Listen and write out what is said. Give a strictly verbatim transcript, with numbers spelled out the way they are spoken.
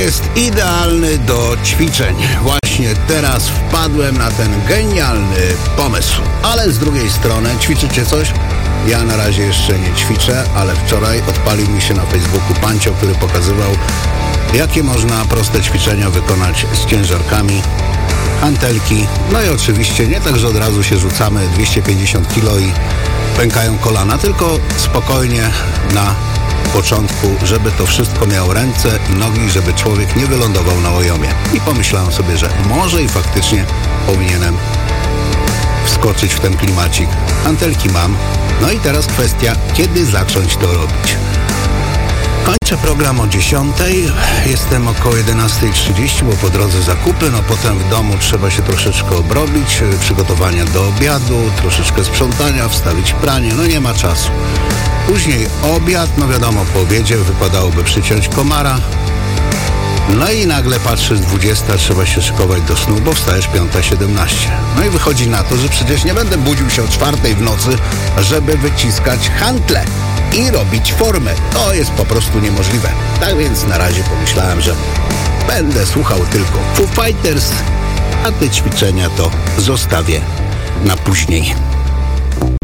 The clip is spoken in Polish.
jest idealny do ćwiczeń. Właśnie teraz wpadłem na ten genialny pomysł. Ale z drugiej strony, ćwiczycie coś? Ja na razie jeszcze nie ćwiczę, ale wczoraj odpalił mi się na Facebooku Pancio, który pokazywał, jakie można proste ćwiczenia wykonać z ciężarkami, hantelki. No i oczywiście nie tak, że od razu się rzucamy dwieście pięćdziesiąt kilo i pękają kolana, tylko spokojnie na początku, żeby to wszystko miało ręce i nogi, żeby człowiek nie wylądował na ojomie. I pomyślałem sobie, że może i faktycznie powinienem wskoczyć w ten klimacik. Hantelki mam. No i teraz kwestia, kiedy zacząć to robić. Kończę program o dziesiątej, jestem około jedenasta trzydzieści, bo po drodze zakupy, no potem w domu trzeba się troszeczkę obrobić, przygotowania do obiadu, troszeczkę sprzątania, wstawić pranie, no nie ma czasu. Później obiad, no wiadomo, po obiedzie wypadałoby przyciąć komara. No i nagle patrzysz, dwudziesta, trzeba się szykować do snu, bo wstajesz piąta siedemnaście. No i wychodzi na to, że przecież nie będę budził się o czwartej w nocy, żeby wyciskać hantle i robić formę. To jest po prostu niemożliwe. Tak więc na razie pomyślałem, że będę słuchał tylko Foo Fighters, a te ćwiczenia to zostawię na później.